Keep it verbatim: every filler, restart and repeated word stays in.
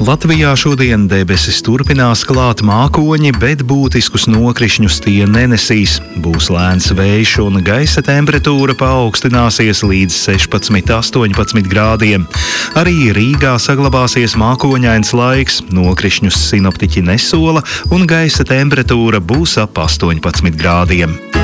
Latvijā šodien debesis turpinās klāt mākoņi, bet būtiskus nokrišņus tie nenesīs. Būs lēns vējš un gaisa temperatūra paaugstināsies līdz sešpadsmit līdz astoņpadsmit grādiem. Arī Rīgā saglabāsies mākoņains laiks, nokrišņus sinoptiķi nesola un gaisa temperatūra būs ap astoņpadsmit grādiem.